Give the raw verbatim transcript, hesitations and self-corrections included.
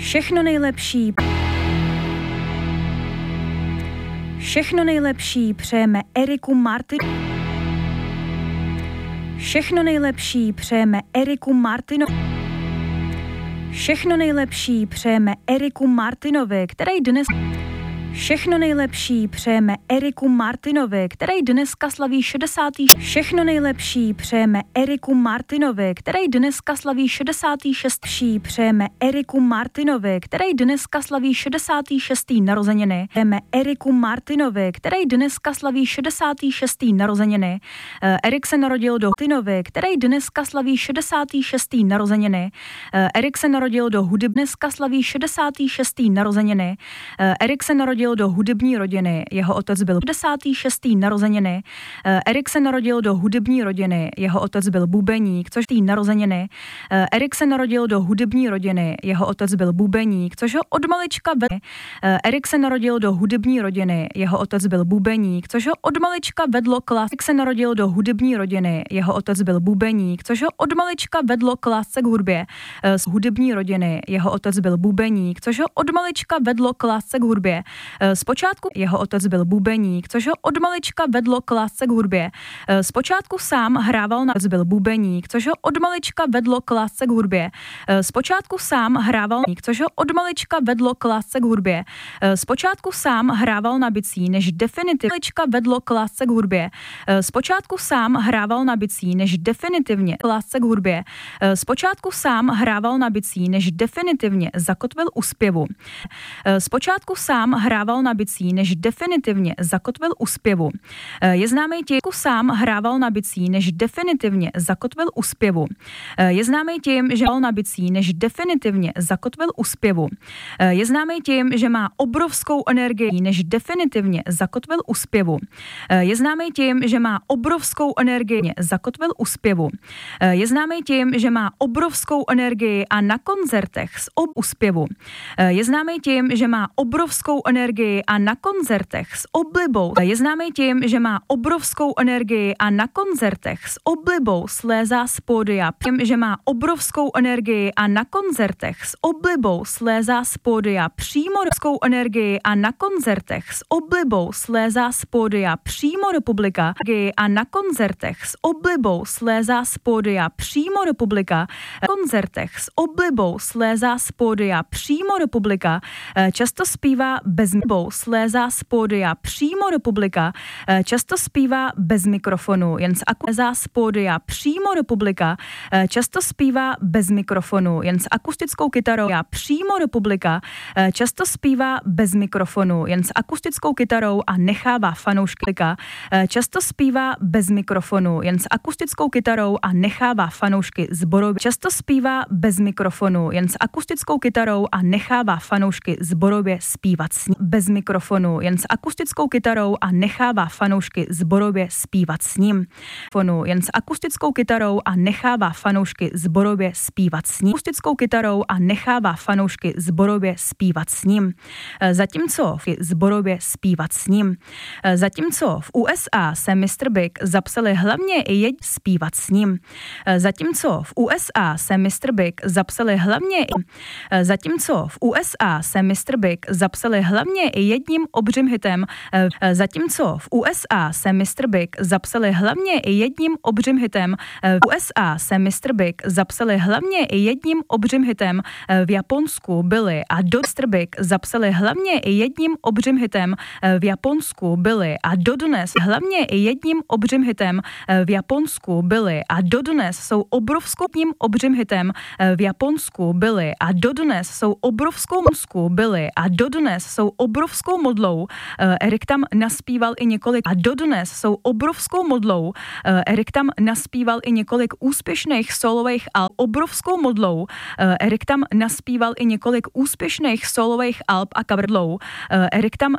Všechno nejlepší. Všechno nejlepší přejeme Eriku Martin. Všechno nejlepší přejeme Eriku Martino. Všechno nejlepší přejeme Eriku Martinovi, který dnes Všechno nejlepší přejeme Eriku Martinovi, který dneska slaví šedesátý Všechno nejlepší přejeme Eriku Martinovi, který dneska slaví šedesátý šestý Přejeme Eriku Martinovi, který dneska slaví šedesátý šestý narozeniny. Přejeme Eriku Martinovi, který dneska slaví šedesátý šestý narozeniny. Erik se narodil do Martinovi, který dneska slaví šedesátý šestý narozeniny. Erik se narodil do hudeb dneska slaví šedesátý šestý narozeniny. Erik se narodil do hudební rodiny, jeho otec byl šedesátý šestý narozeniny. Erik se narodil do hudební rodiny, jeho otec byl bubeník, což tý narozeniny. Erik se narodil do hudební rodiny, jeho otec byl bubeník, což ho od malička vedl. Erik se narodil do hudební rodiny, jeho otec byl bubeník, což ho od malička vedlo k lásce. Erik se narodil do hudební rodiny, jeho otec byl bubeník, což ho od malička vedlo k lásce k hudbě. Z hudební rodiny, jeho otec byl bubeník, což ho od malička vedlo k lásce k hudbě. Zpočátku jeho otec byl bubeník, což ho od malička vedlo k lásce k hudbě. Zpočátku sám hrával na otec byl bubeník, což ho od malička vedlo k lásce k hudbě. Zpočátku sám hrával což ho od malička vedlo k lásce k hudbě. Zpočátku sám hrával na bicí, než definitivně vedlo k lásce k hudbě. Zpočátku sám hrával na bicí, než definitivně k lásce k hudbě. Zpočátku sám hrával na bicí, než definitivně zakotvil u zpěvu. Zpočátku sám hrával na bicí, než definitivně zakotvil u zpěvu. Je známý tím, že sám hrával na bicí, než definitivně zakotvil u zpěvu. Je známý tím, že hrál na bicí, než definitivně zakotvil u zpěvu. Je známý tím, že má obrovskou energii, než definitivně zakotvil u zpěvu. Je známý tím, že má obrovskou energii, zakotvil u zpěvu. Je známý tím, že má obrovskou energii a na koncertech s ob u zpěvu. Je známý tím, že má obrovskou energii a na koncertech s oblibou. Je známý tím, že má obrovskou energii a na koncertech s oblibou slézá z pódia. Tím, že má obrovskou energii a na koncertech s oblibou slézá z pódia přímo obrovskou energii a na koncertech s oblibou slézá z pódia přímo do publika a na koncertech s oblibou slézá z pódia přímo do publika. Koncertech s oblibou slézá z pódia přímo do publika. Často zpívá bez mibou slézá z pódia přímo do publika. Často zpívá bez mikrofonu, jen z akustického z pódia přímo do publika. Často zpívá bez mikrofonu, jen s akustickou kytarou a přímo do publika. Často zpívá bez mikrofonu, jen s akustickou kytarou a nechává fanoušky. Často zpívá bez mikrofonu, jen s akustickou kytarou a nechává fanoušky zborově. Často zpívá bez mikrofonu, jen s akustickou kytarou a nechává fanoušky zborově zpívat s ním. Bez mikrofonu, jen s akustickou kytarou a nechává fanoušky zborově zpívat s ním. Jen s akustickou kytarou a nechává fanoušky zborově zpívat s ním. Akustickou kytarou a nechává fanoušky zborově zpívat s ním. Zatímco v zborově zpívat s ním. Zatímco v U S A se mister Big zapsali hlavně i jed zpívat s ním. Zatímco v U S A se mister Big zapsali hlavně i Zatímco v U S A se mister Big zapsali hlavně i jedním obřím hitem. Zatímco v U S A se mister Big zapsali hlavně i jedním obřím hitem. V U S A se mister Big zapsali hlavně i jedním obřím hitem. V Japonsku byli a do mister Big zapsali hlavně i jedním obřím hitem. V Japonsku byli a dodnes hlavně i jedním obřím hitem. V Japonsku byli a dodnes jsou obrovskou tím obřím hitem. V Japonsku byli a dodnes jsou obrovskou mozku byli a dodnes jsou obrovskou modlou. Erik tam naspíval i několik a dodnes jsou obrovskou modlou. Erik tam naspíval i několik úspěšných solových alb obrovskou modlou. Erik tam naspíval i několik úspěšných solových alb a coverlou. Erik tam